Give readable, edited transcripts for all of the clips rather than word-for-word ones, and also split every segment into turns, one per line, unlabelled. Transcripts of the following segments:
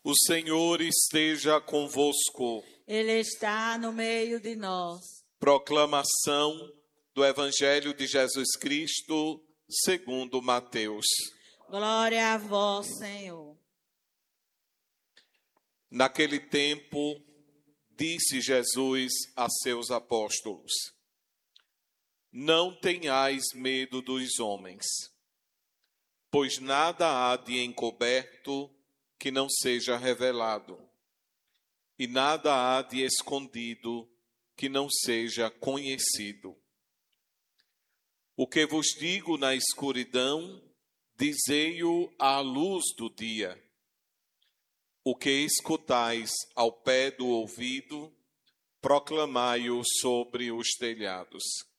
O Senhor esteja convosco.
Ele está no meio de nós.
Proclamação do Evangelho de Jesus Cristo, segundo Mateus.
Glória a vós, Senhor.
Naquele tempo, disse Jesus a seus apóstolos: Não tenhais medo dos homens, pois nada há de encoberto que não seja revelado, e nada há de escondido que não seja conhecido. O que vos digo na escuridão, dizei-o à luz do dia. O que escutais ao pé do ouvido, proclamai-o sobre os telhados.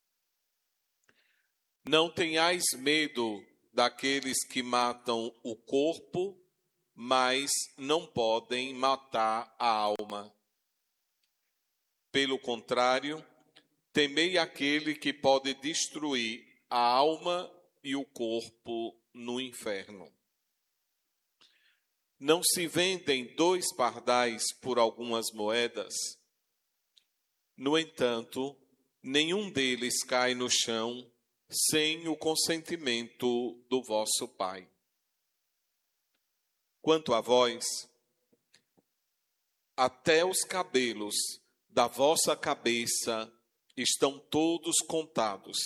Não tenhais medo daqueles que matam o corpo, mas não podem matar a alma. Pelo contrário, temei aquele que pode destruir a alma e o corpo no inferno. Não se vendem 2 pardais por algumas moedas? No entanto, nenhum deles cai no chão sem o consentimento do vosso Pai. Quanto a vós, até os cabelos da vossa cabeça estão todos contados.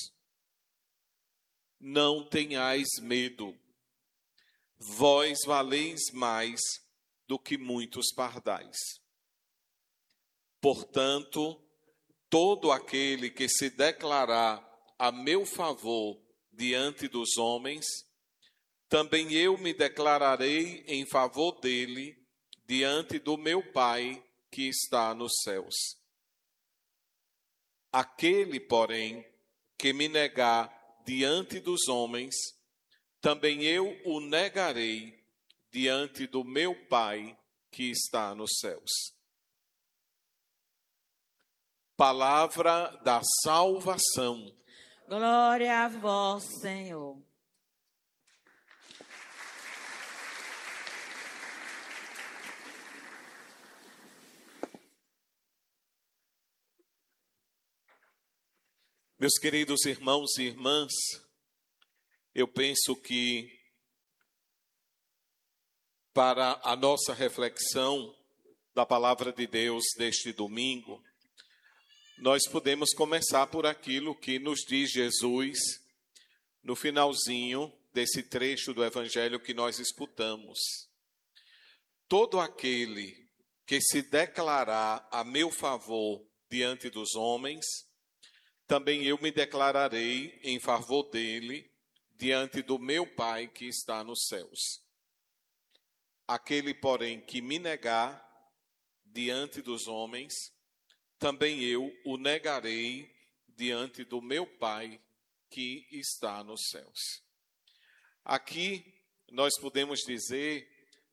Não tenhais medo, vós valeis mais do que muitos pardais. Portanto, todo aquele que se declarar a meu favor diante dos homens, também eu me declararei em favor dele diante do meu Pai que está nos céus. Aquele, porém, que me negar diante dos homens, também eu o negarei diante do meu Pai que está nos céus. Palavra da salvação.
Glória a vós, Senhor.
Meus queridos irmãos e irmãs, eu penso que para a nossa reflexão da palavra de Deus deste domingo, nós podemos começar por aquilo que nos diz Jesus no finalzinho desse trecho do Evangelho que nós escutamos. Todo aquele que se declarar a meu favor diante dos homens, também eu me declararei em favor dele diante do meu Pai que está nos céus. Aquele, porém, que me negar diante dos homens, também eu o negarei diante do meu Pai que está nos céus. Aqui nós podemos dizer,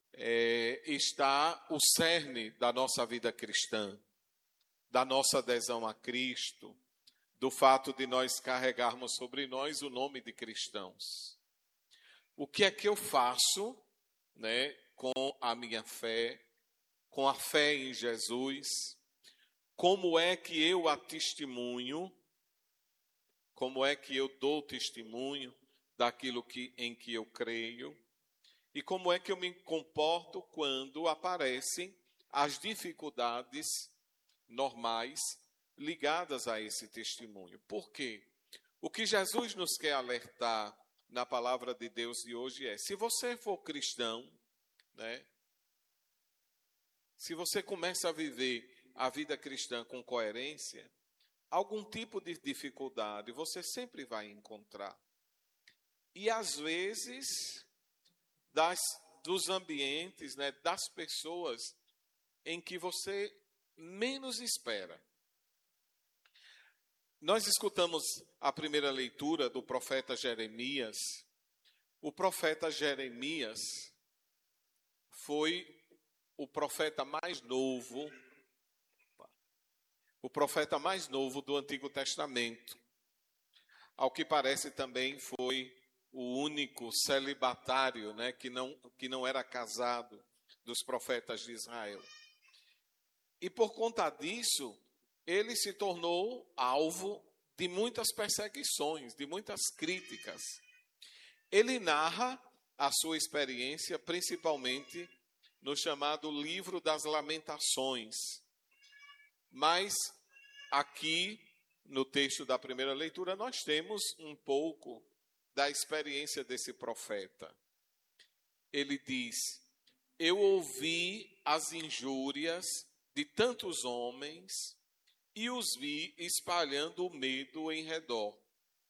está o cerne da nossa vida cristã, da nossa adesão a Cristo, do fato de nós carregarmos sobre nós o nome de cristãos. O que é que eu faço, com a minha fé, com a fé em Jesus? Como é que eu a testemunho? Como é que eu dou testemunho daquilo em que eu creio? E como é que eu me comporto quando aparecem as dificuldades normais ligadas a esse testemunho? Por quê? O que Jesus nos quer alertar na palavra de Deus de hoje é: se você for cristão, se você começa a viver a vida cristã com coerência, algum tipo de dificuldade você sempre vai encontrar. E às vezes, dos ambientes, das pessoas em que você menos espera. Nós escutamos a primeira leitura do profeta Jeremias. O profeta Jeremias foi o profeta mais novo do Antigo Testamento. Ao que parece também foi o único celibatário, que não era casado dos profetas de Israel. E por conta disso, ele se tornou alvo de muitas perseguições, de muitas críticas. Ele narra a sua experiência, principalmente no chamado Livro das Lamentações. Mas aqui, no texto da primeira leitura, nós temos um pouco da experiência desse profeta. Ele diz: eu ouvi as injúrias de tantos homens e os vi espalhando o medo em redor.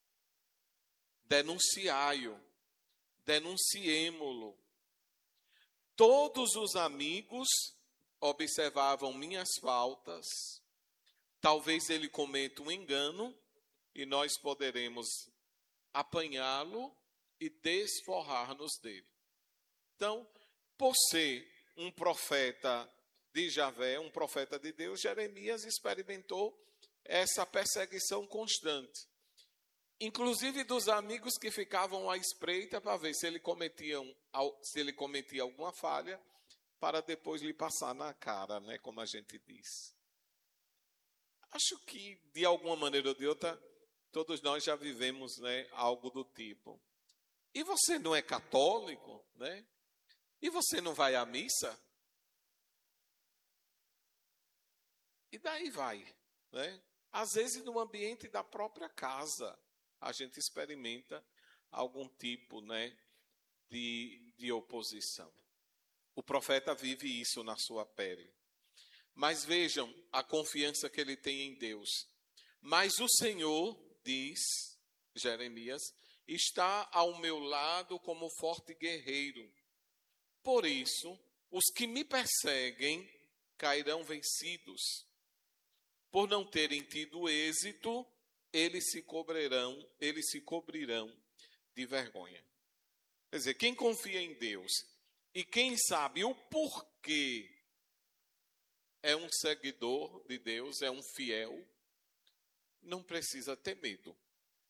Denunciai-o, denunciemo-lo. Todos os amigos observavam minhas faltas. Talvez ele cometa um engano e nós poderemos apanhá-lo e desforrar-nos dele. Então, por ser um profeta de Javé, um profeta de Deus, Jeremias experimentou essa perseguição constante. Inclusive dos amigos que ficavam à espreita para ver se ele cometia alguma falha, para depois lhe passar na cara, né, como a gente diz. Acho que, de alguma maneira ou de outra, todos nós já vivemos, né, algo do tipo. E você não é católico, né? E você não vai à missa? E daí vai, né? Às vezes, no ambiente da própria casa, a gente experimenta algum tipo, né, de oposição. O profeta vive isso na sua pele. Mas vejam a confiança que ele tem em Deus. Mas o Senhor, diz Jeremias, está ao meu lado como forte guerreiro. Por isso, os que me perseguem cairão vencidos. Por não terem tido êxito, eles se cobrirão de vergonha. Quer dizer, quem confia em Deus e quem sabe o porquê é um seguidor de Deus, é um fiel, não precisa ter medo.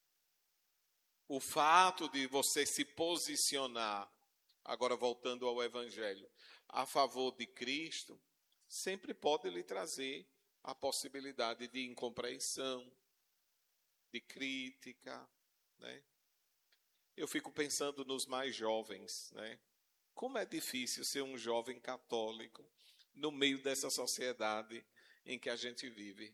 O fato de você se posicionar, agora voltando ao Evangelho, a favor de Cristo, sempre pode lhe trazer a possibilidade de incompreensão, de crítica, né? Eu fico pensando nos mais jovens, né? Como é difícil ser um jovem católico no meio dessa sociedade em que a gente vive.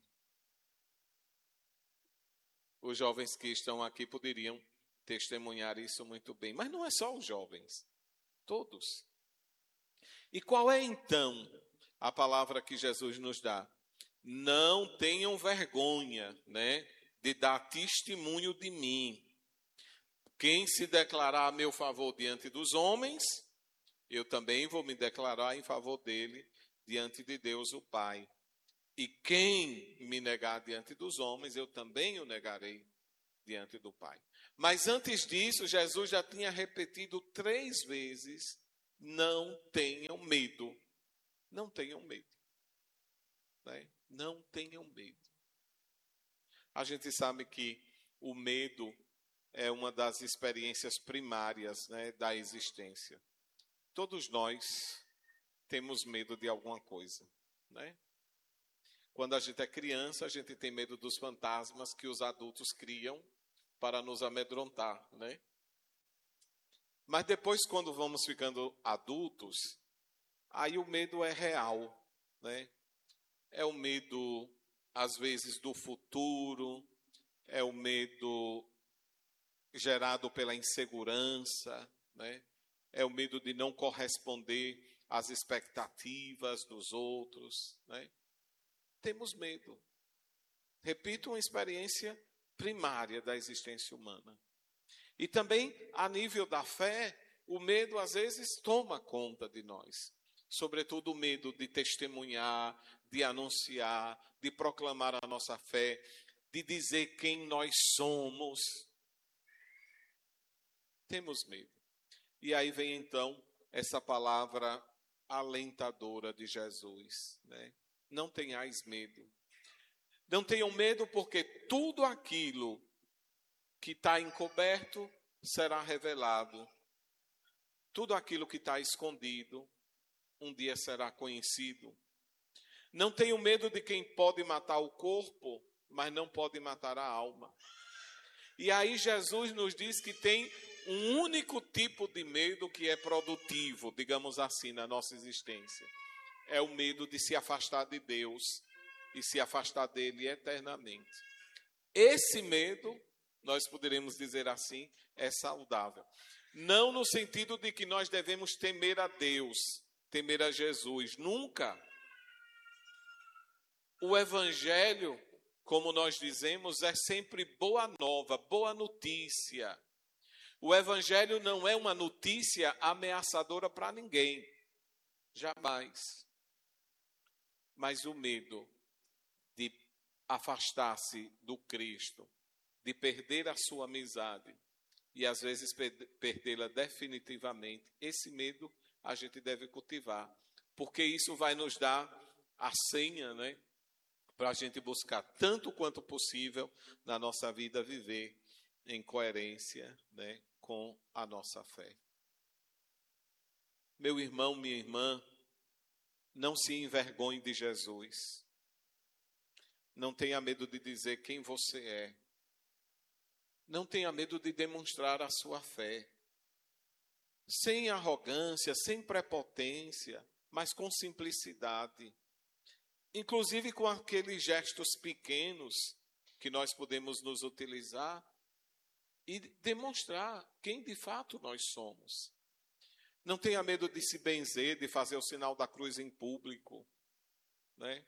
Os jovens que estão aqui poderiam testemunhar isso muito bem, mas não é só os jovens, todos. E qual é então a palavra que Jesus nos dá? Não tenham vergonha, né, de dar testemunho de mim. Quem se declarar a meu favor diante dos homens, eu também vou me declarar em favor dele diante de Deus o Pai. E quem me negar diante dos homens, eu também o negarei diante do Pai. Mas antes disso, Jesus já tinha repetido 3 vezes: não tenham medo. Não tenham medo. Né? Não tenham medo. A gente sabe que o medo é uma das experiências primárias, né, da existência. Todos nós temos medo de alguma coisa, né? Quando a gente é criança, a gente tem medo dos fantasmas que os adultos criam para nos amedrontar, né? Mas depois, quando vamos ficando adultos, aí o medo é real, né? É o medo, às vezes, do futuro, é o medo gerado pela insegurança, né? É o medo de não corresponder às expectativas dos outros, né? Temos medo. Repito, uma experiência primária da existência humana. E também, a nível da fé, o medo às vezes toma conta de nós. Sobretudo o medo de testemunhar, de anunciar, de proclamar a nossa fé, de dizer quem nós somos. Temos medo. E aí vem então essa palavra alentadora de Jesus, né? Não tenhais medo. Não tenham medo, porque tudo aquilo que está encoberto será revelado. Tudo aquilo que está escondido, um dia será conhecido. Não tenho medo de quem pode matar o corpo, mas não pode matar a alma. E aí Jesus nos diz que tem um único tipo de medo que é produtivo, digamos assim, na nossa existência. É o medo de se afastar de Deus e se afastar dele eternamente. Esse medo, nós poderemos dizer assim, é saudável. Não no sentido de que nós devemos temer a Deus, temer a Jesus. Nunca. O Evangelho, como nós dizemos, é sempre boa nova, boa notícia. O Evangelho não é uma notícia ameaçadora para ninguém. Jamais. Mas o medo de afastar-se do Cristo, de perder a sua amizade e às vezes perdê-la definitivamente, esse medo a gente deve cultivar, porque isso vai nos dar a senha, né, para a gente buscar tanto quanto possível na nossa vida viver em coerência, né, com a nossa fé. Meu irmão, minha irmã, não se envergonhe de Jesus. Não tenha medo de dizer quem você é. Não tenha medo de demonstrar a sua fé. Sem arrogância, sem prepotência, mas com simplicidade. Inclusive com aqueles gestos pequenos que nós podemos nos utilizar e demonstrar quem de fato nós somos. Não tenha medo de se benzer, de fazer o sinal da cruz em público, né?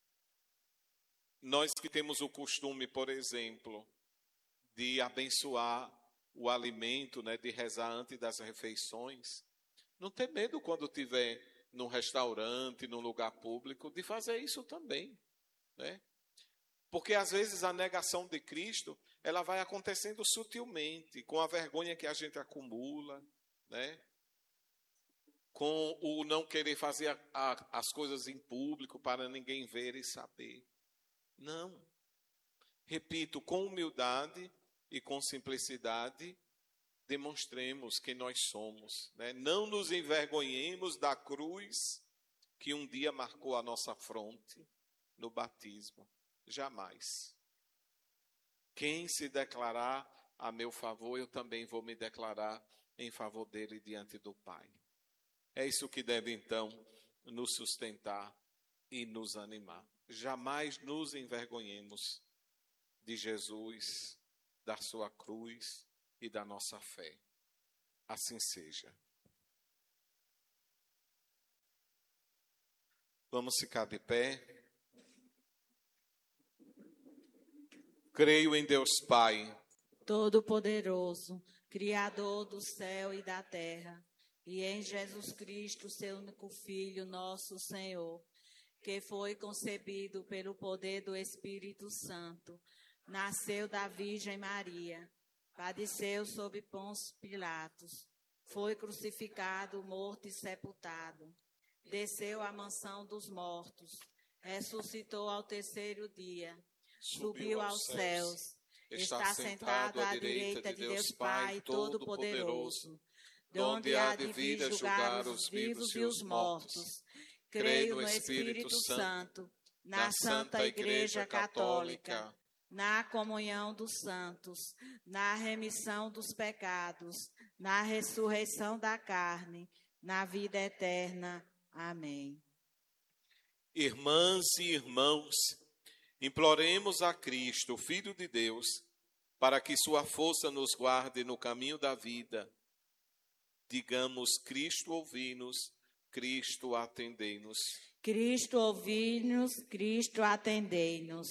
Nós que temos o costume, por exemplo, de abençoar o alimento, né, de rezar antes das refeições, não ter medo quando estiver num restaurante, num lugar público, de fazer isso também, né? Porque às vezes a negação de Cristo, ela vai acontecendo sutilmente, com a vergonha que a gente acumula, né? Com o não querer fazer as coisas em público para ninguém ver e saber. Não. Repito, com humildade e com simplicidade, demonstremos quem nós somos, né? Não nos envergonhemos da cruz que um dia marcou a nossa fronte no batismo. Jamais. Quem se declarar a meu favor, eu também vou me declarar em favor dele diante do Pai. É isso que deve, então, nos sustentar e nos animar. Jamais nos envergonhemos de Jesus, da sua cruz e da nossa fé. Assim seja. Vamos ficar de pé. Creio em Deus Pai,
Todo-Poderoso, Criador do céu e da terra, e em Jesus Cristo, seu único Filho, nosso Senhor, que foi concebido pelo poder do Espírito Santo, nasceu da Virgem Maria, padeceu sob Pôncio Pilatos, foi crucificado, morto e sepultado, desceu à mansão dos mortos, ressuscitou ao terceiro dia, subiu aos céus, está sentado à direita de Deus Pai Todo-Poderoso, de onde há de vir julgar os vivos e os mortos. Creio no Espírito Santo, na Santa Igreja Católica, na comunhão dos santos, na remissão dos pecados, na ressurreição da carne, na vida eterna. Amém.
Irmãs e irmãos, imploremos a Cristo, o Filho de Deus, para que sua força nos guarde no caminho da vida. Digamos: Cristo, ouvi-nos, Cristo, atendei-nos.
Cristo, ouvi-nos, Cristo, atendei-nos.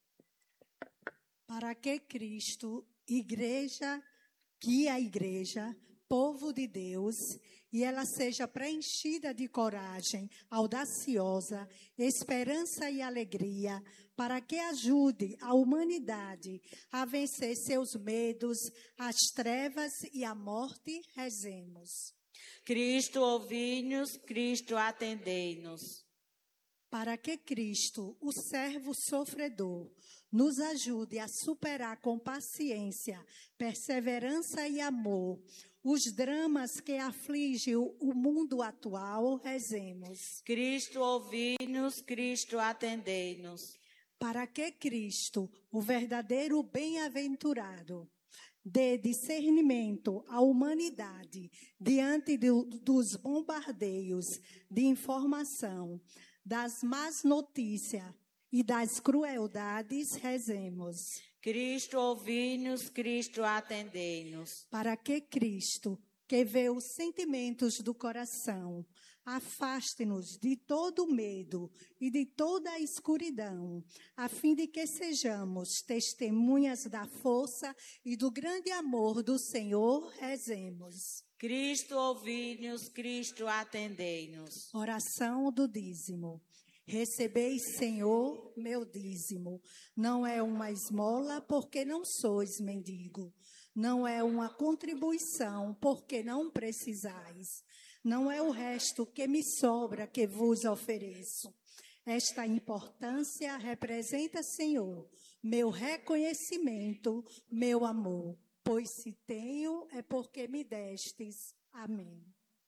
Para que Cristo, igreja, guie a igreja, povo de Deus, e ela seja preenchida de coragem, audaciosa, esperança e alegria, para que ajude a humanidade a vencer seus medos, as trevas e a morte, rezemos.
Cristo, ouvi-nos, Cristo, atendei-nos.
Para que Cristo, o servo sofredor, nos ajude a superar com paciência, perseverança e amor os dramas que afligem o mundo atual, rezemos.
Cristo, ouvi-nos, Cristo, atendei-nos.
Para que Cristo, o verdadeiro bem-aventurado, dê discernimento à humanidade diante dos bombardeios de informação, das más notícias e das crueldades, rezemos.
Cristo, ouvi-nos, Cristo, atendei-nos.
Para que Cristo, que vê os sentimentos do coração, afaste-nos de todo medo e de toda a escuridão, a fim de que sejamos testemunhas da força e do grande amor do Senhor, rezemos.
Cristo, ouvi-nos, Cristo, atendei-nos.
Oração do dízimo. Recebeis, Senhor, meu dízimo. Não é uma esmola, porque não sois mendigo. Não é uma contribuição, porque não precisais. Não é o resto que me sobra que vos ofereço. Esta importância representa, Senhor, meu reconhecimento, meu amor. Pois se tenho, é porque me destes. Amém.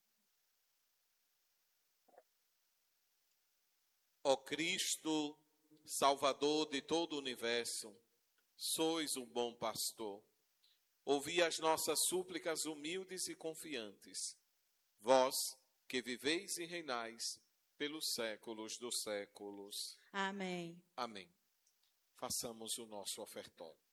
Ó Cristo, Salvador de todo o universo, sois um bom pastor. Ouvi as nossas súplicas humildes e confiantes. Vós, que viveis e reinais pelos séculos dos séculos.
Amém.
Amém. Façamos o nosso ofertório.